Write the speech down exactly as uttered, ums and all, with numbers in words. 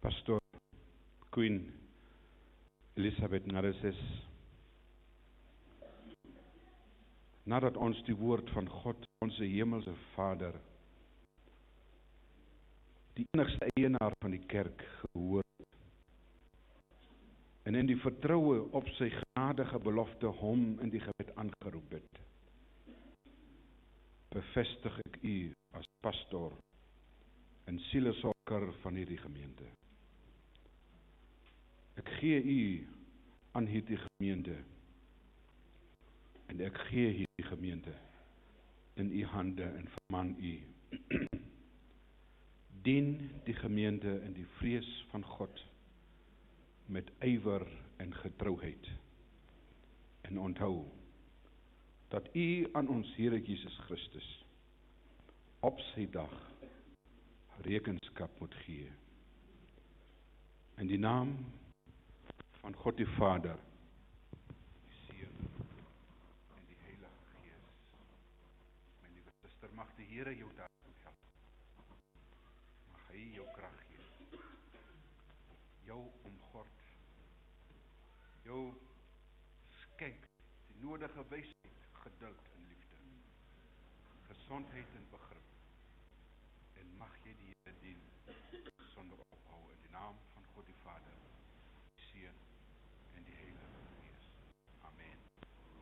Pastor Queen Elizabeth Nareses, nadat ons die woord van God, onze hemelse Vader, die enigste eienaar van die kerk, gehoor en in die vertroue op sy genadige belofte hom in die gebed aangeroep het, bevestig ek u as pastor en sielesorger van hierdie gemeente. Ek gee u aan hierdie gemeente en ek gee hierdie gemeente in u hande en vermaan u. Dien die gemeente in die vrees van God met ywer en getrouheid. En onthou dat u aan ons Here Jesus Christus op sy dag rekenskap moet gee. In die naam van God die Vader, die Seun en die Heilige Gees. My liewe suster, mag die Here jou daartoe help. Mag hy jou krag gee. Jou omgord. Jou skenk die nodige wysheid, geduld en liefde. Gesondheid en begrip.